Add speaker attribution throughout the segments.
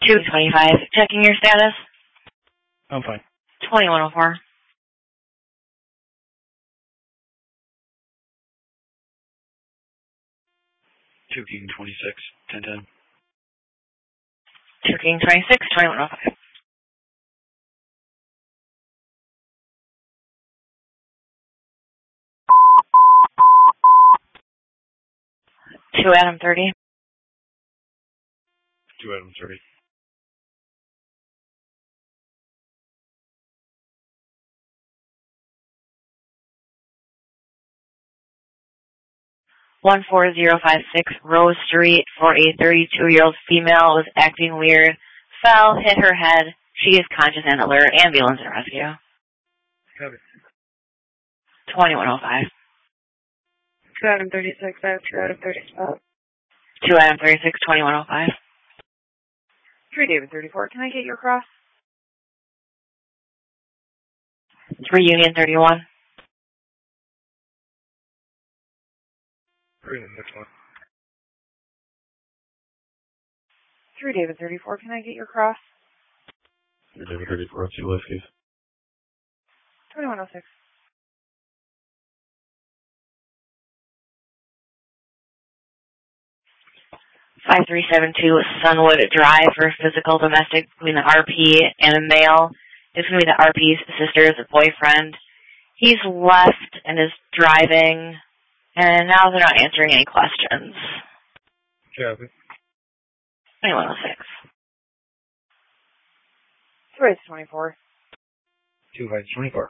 Speaker 1: 225. Checking your status.
Speaker 2: I'm fine.
Speaker 1: 2104.
Speaker 2: Two King 26, 1010.
Speaker 1: 2 King 26, 2105. 2 Adam 30.
Speaker 2: 2 Adam 30.
Speaker 1: 14056 Rose Street for a 32-year-old female was acting weird. Fell, hit her head. She is conscious and alert. Ambulance and rescue.
Speaker 2: Copy.
Speaker 1: 2105.
Speaker 3: 2 Adam 36, I have 2 Adam 36.
Speaker 1: 2 Adam 36, 2105.
Speaker 3: 3 David 34, can I get your cross?
Speaker 1: 3 Union 31.
Speaker 2: 3 next one.
Speaker 3: 3 David 34, can I get your cross?
Speaker 2: 3 David 34, 2 Whiskies.
Speaker 3: 2106.
Speaker 1: 5372 Sunwood Drive for physical domestic between the RP and a male. It's going to be the RP's sister's boyfriend. He's left and is driving, and now they're not answering any questions.
Speaker 2: Copy.
Speaker 1: 2106.
Speaker 3: 2 Rights 24.
Speaker 2: 2 Rights 24.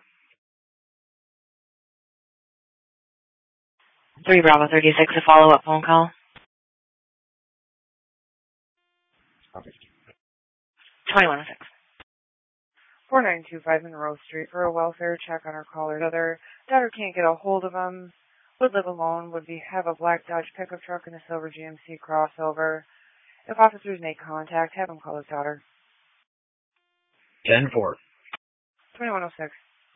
Speaker 1: 3 Bravo 36, a follow-up phone call.
Speaker 2: Copy.
Speaker 1: 2106.
Speaker 3: 4925 Monroe Street for a welfare check on her caller's daughter. Daughter can't get a hold of him. Would live alone. Have a black Dodge pickup truck and a silver GMC crossover. If officers make contact, have him call his daughter.
Speaker 2: 10-4.
Speaker 3: 2106.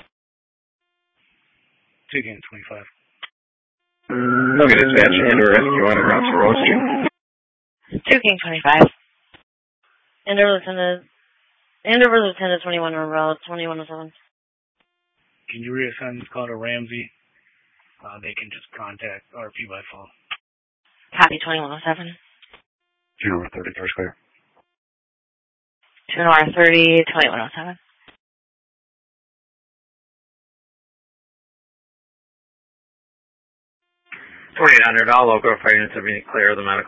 Speaker 2: 2 King 25.
Speaker 4: Okay, dispatch, and/or rescue on Routes Road Street.
Speaker 1: 2 King 25. Andover Lieutenant 21 Road 2107.
Speaker 2: Can you reassign this call to Ramsey? They can just contact RP by phone.
Speaker 1: Copy 2107.
Speaker 2: Funeral 30, First Clear.
Speaker 1: 230, 2107.
Speaker 4: $2,800, all local fire units have been clear of the medical.